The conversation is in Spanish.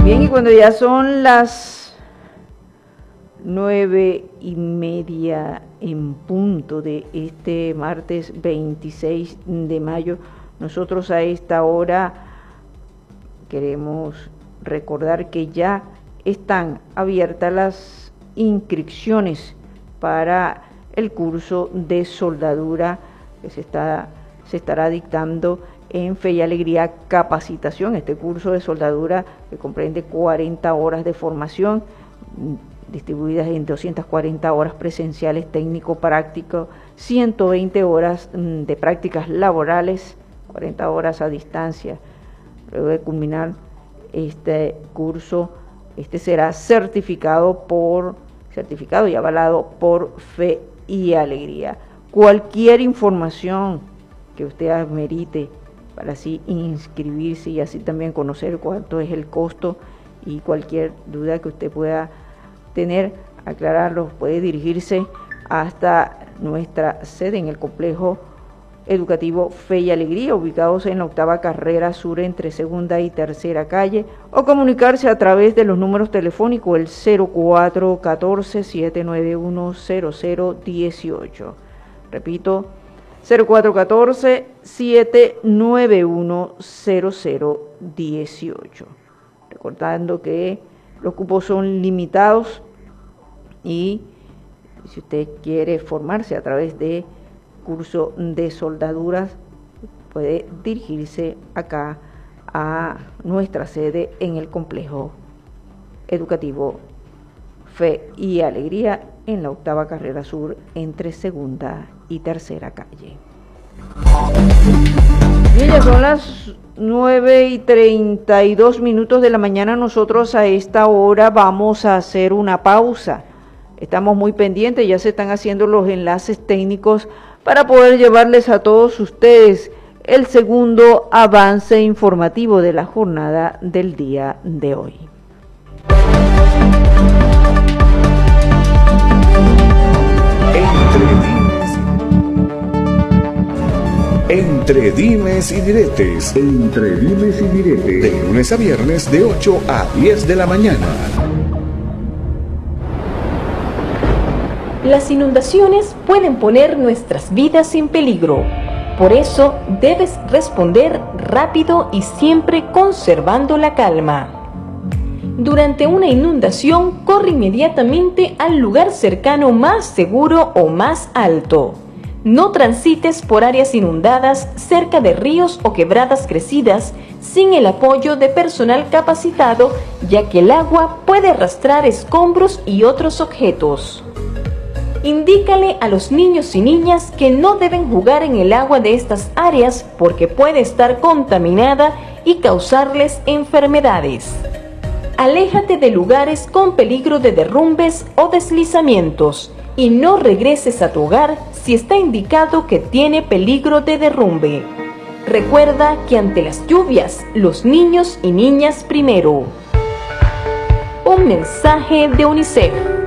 Bien, y cuando ya son las 9:30 en punto de este martes 26 de mayo, nosotros a esta hora queremos recordar que ya están abiertas las inscripciones para el curso de soldadura que se estará dictando en Fe y Alegría Capacitación. Este curso de soldadura que comprende 40 horas de formación distribuidas en 240 horas presenciales técnico-práctico, 120 horas de prácticas laborales, 40 horas a distancia. Luego de culminar este curso, será certificado y avalado por Fe y Alegría. Cualquier información que usted amerite para así inscribirse y así también conocer cuánto es el costo y cualquier duda que usted pueda tener, aclararlo, puede dirigirse hasta nuestra sede en el complejo educativo Fe y Alegría, ubicados en la 8ª carrera sur entre 2ª y 3ª calle, o comunicarse a través de los números telefónicos el 0414-791-0018. Repito, 0414-791-0018. Recordando que los cupos son limitados y si usted quiere formarse a través de curso de soldaduras, puede dirigirse acá a nuestra sede en el complejo educativo Fe y Alegría en la 8ª carrera sur entre 2ª y 3ª calle. Bien, ya son las 9:32 de la mañana. Nosotros a esta hora vamos a hacer una pausa. Estamos muy pendientes, ya se están haciendo los enlaces técnicos para poder llevarles a todos ustedes el segundo avance informativo de la jornada del día de hoy. Entre dimes y diretes. Entre dimes y diretes. De lunes a viernes de 8 a 10 de la mañana. Las inundaciones pueden poner nuestras vidas en peligro. Por eso debes responder rápido y siempre conservando la calma. Durante una inundación, corre inmediatamente al lugar cercano más seguro o más alto. No transites por áreas inundadas cerca de ríos o quebradas crecidas sin el apoyo de personal capacitado, ya que el agua puede arrastrar escombros y otros objetos. Indícale a los niños y niñas que no deben jugar en el agua de estas áreas porque puede estar contaminada y causarles enfermedades. Aléjate de lugares con peligro de derrumbes o deslizamientos y no regreses a tu hogar si está indicado que tiene peligro de derrumbe. Recuerda que ante las lluvias, los niños y niñas primero. Un mensaje de UNICEF.